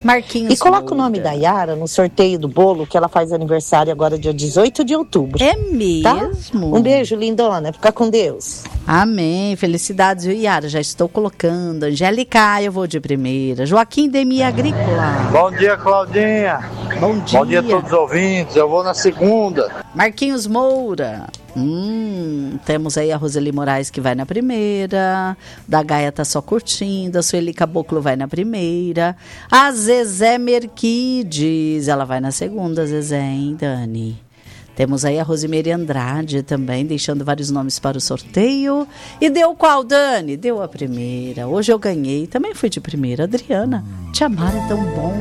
Marquinhos E coloca Moura. o nome da Yara no sorteio do bolo, que ela faz aniversário agora dia 18 de outubro. É Tá? mesmo? Um beijo, lindona. Fica com Deus. Amém. Felicidades, viu, Yara? Já estou colocando. Angélica, eu vou de primeira. Joaquim Demi Agrícola. Bom dia, Claudinha. Bom dia. Bom dia a todos os ouvintes. Eu vou na segunda. Marquinhos Moura. Temos aí a Roseli Moraes que vai na primeira. Da Gaia tá só curtindo. A Sueli Caboclo vai na primeira. A Zezé Merquides, ela vai na segunda, Zezé, hein, Dani? Temos aí a Rosimeire Andrade também, deixando vários nomes para o sorteio. E deu qual, Dani? Deu a primeira. Hoje eu ganhei, também fui de primeira. Adriana, te amar é tão bom.